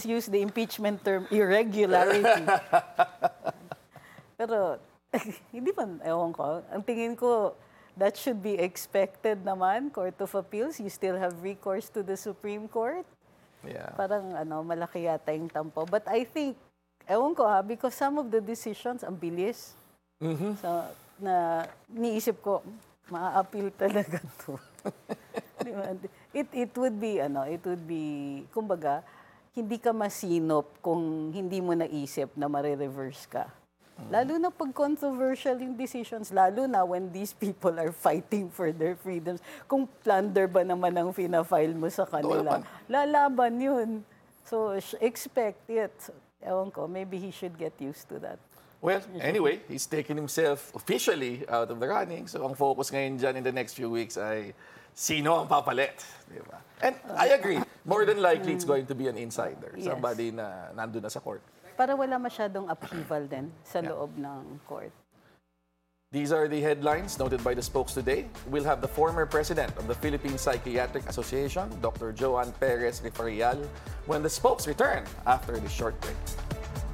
use the impeachment term irregularity. Pero, hindi pa, ewan ko. Ang tingin ko, that should be expected naman, Court of Appeals. You still have recourse to the Supreme Court. Yeah. Parang, malaki yata yung tampo. But I think, ewan ko because some of the decisions, ang bilis. So, niisip ko, maa-appeal talaga to. It would be, kumbaga, hindi ka masinop kung hindi mo naisip na marireverse ka. Lalo na pag controversial yung decisions, lalo na when these people are fighting for their freedoms. Kung plunder ba naman ang fina-file mo sa kanila, lalaban yun. So, expect it. Ewan ko, maybe he should get used to that. Well, anyway, he's taken himself officially out of the running. So, ang focus ngayon dyan in the next few weeks ay sino ang papalit. Diba? And I agree. More than likely, it's going to be an insider. Yes. Somebody na nandun na sa court. Para wala masyadong upheaval din sa loob ng court. These are the headlines noted by the spokes today. We'll have the former president of the Philippine Psychiatric Association, Dr. Joan Perez Rifarial, when the spokes return after this short break.